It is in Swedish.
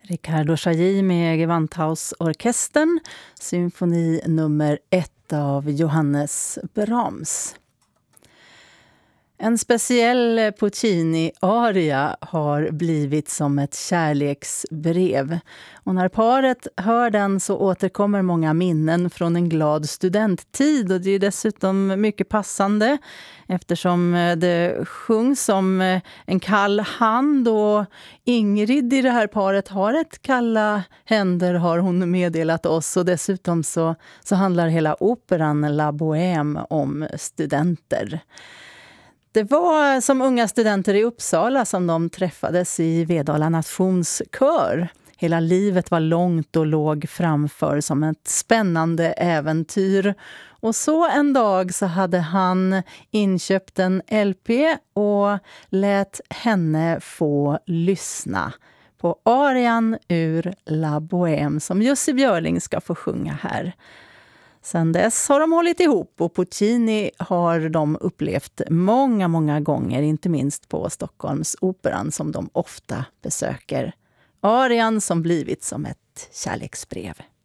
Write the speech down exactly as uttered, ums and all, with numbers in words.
Riccardo Chailly med Gewandhausorkestern, symfoni nummer ett av Johannes Brahms. En speciell Puccini-aria har blivit som ett kärleksbrev. Och när paret hör den så återkommer många minnen från en glad studenttid. Och det är dessutom mycket passande eftersom det sjungs som en kall hand. Och Ingrid i det här paret har ett kalla händer, har hon meddelat oss. Och dessutom så, så handlar hela operan La Bohème om studenter. Det var som unga studenter i Uppsala som de träffades i Vedala nationskör. Hela livet var långt och låg framför som ett spännande äventyr. Och så en dag så hade han inköpt en L P och lät henne få lyssna på arian ur La Bohème som Jussi Björling ska få sjunga här. Sen dess har de hållit ihop och Puccini har de upplevt många, många gånger, inte minst på Stockholms operan som de ofta besöker. Arian som blivit som ett kärleksbrev.